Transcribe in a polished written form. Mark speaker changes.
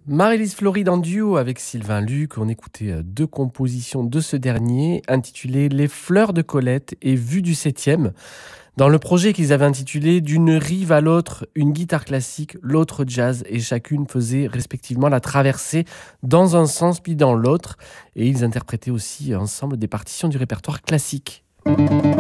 Speaker 1: Marie-Lise Floride en duo avec Sylvain Luc, on écoutait deux compositions de ce dernier intitulées Les fleurs de Colette et Vue du septième. Dans le projet qu'ils avaient intitulé D'une rive à l'autre, une guitare classique, l'autre jazz, et chacune faisait respectivement la traversée dans un sens puis dans l'autre. Et ils interprétaient aussi ensemble des partitions du répertoire classique.